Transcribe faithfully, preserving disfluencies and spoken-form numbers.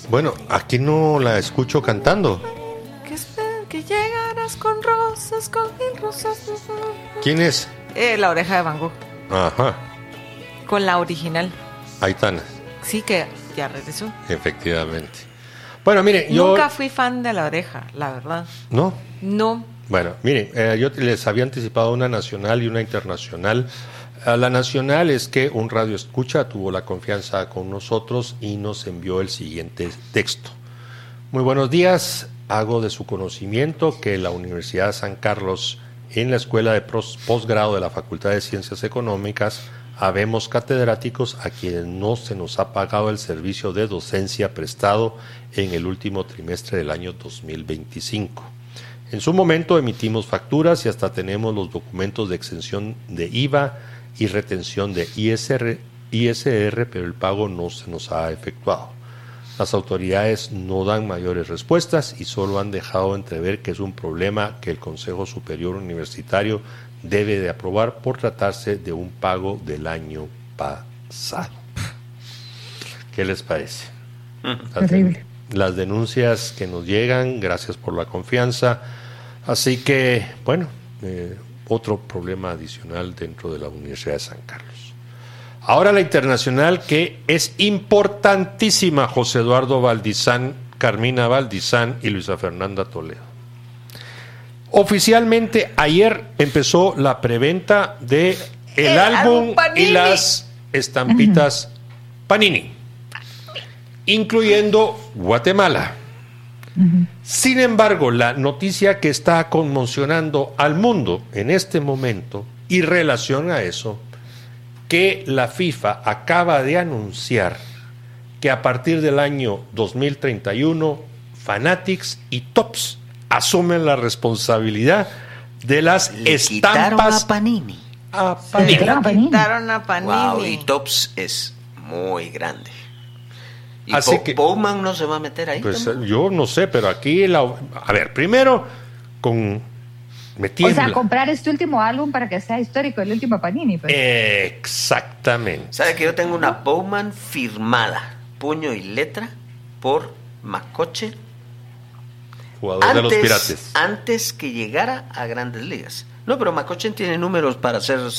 Bueno, aquí no la escucho cantando. Que espero que llegarás con rosas, con mil rosas. ¿Quién es? Eh, la Oreja de Van Gogh. Ajá. Con la original. Aitana. Sí, que ya regresó. Efectivamente. Bueno, mire, yo... Nunca fui fan de La Oreja, la verdad. ¿No? No. Bueno, mire, eh, yo les había anticipado una nacional y una internacional. A la nacional es que un radio escucha tuvo la confianza con nosotros y nos envió el siguiente texto. Muy buenos días, hago de su conocimiento que la Universidad de San Carlos, en la Escuela de Posgrado de la Facultad de Ciencias Económicas, habemos catedráticos a quienes no se nos ha pagado el servicio de docencia prestado en el último trimestre del año dos mil veinticinco. En su momento emitimos facturas y hasta tenemos los documentos de exención de I V A y retención de I S R, I S R, pero el pago no se nos ha efectuado. Las autoridades no dan mayores respuestas y solo han dejado entrever que es un problema que el Consejo Superior Universitario debe de aprobar por tratarse de un pago del año pasado. ¿Qué les parece? Las, den- las denuncias que nos llegan, gracias por la confianza. Así que, bueno, eh, otro problema adicional dentro de la Universidad de San Carlos. Ahora la internacional, que es importantísima, José Eduardo Valdizán, Carmina Valdizán y Luisa Fernanda Toledo. Oficialmente ayer empezó la preventa de el, El álbum álbum y las estampitas Panini, incluyendo Guatemala. Sin embargo, la noticia que está conmocionando al mundo en este momento, y relación a eso, que la FIFA acaba de anunciar que a partir del año dos mil treinta y uno, Fanatics y Topps asumen la responsabilidad de las Le estampas quitaron a Panini. a Se Panini. la quitaron a Panini. Wow, y Topps es muy grande. Y Así Bo- que- Bowman no se va a meter ahí. Pues tampoco? eh, yo no sé, pero aquí la, a ver, primero con me O tiembla. sea, comprar este último álbum para que sea histórico, el último Panini. Pues. Exactamente. ¿Sabe que yo tengo una Bowman firmada, puño y letra, por Macoche? Jugador de los Antes, Pirates. antes que llegara a Grandes Ligas. No, pero Macoche tiene números para ser